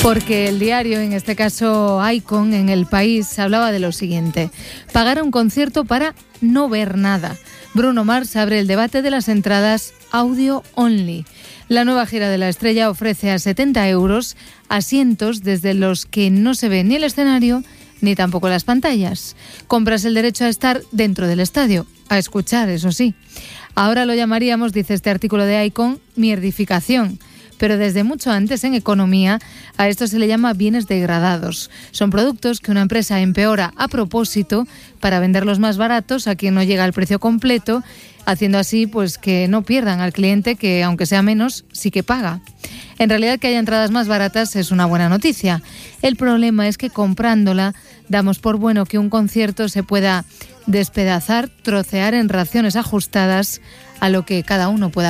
Porque el diario, en este caso Icon, en El País, hablaba de lo siguiente: pagar un concierto para no ver nada. Bruno Mars abre el debate de las entradas audio only. La nueva gira de la estrella ofrece a 70 euros asientos desde los que no se ve ni el escenario ni tampoco las pantallas. Compras el derecho a estar dentro del estadio, a escuchar, eso sí. Ahora lo llamaríamos, dice este artículo de Icon, mierdificación. Pero desde mucho antes en economía a esto se le llama bienes degradados. Son productos que una empresa empeora a propósito para venderlos más baratos a quien no llega al precio completo, haciendo así pues que no pierdan al cliente, que aunque sea menos, sí que paga. En realidad, que haya entradas más baratas es una buena noticia. El problema es que comprándola damos por bueno que un concierto se pueda despedazar, trocear en raciones ajustadas a lo que cada uno pueda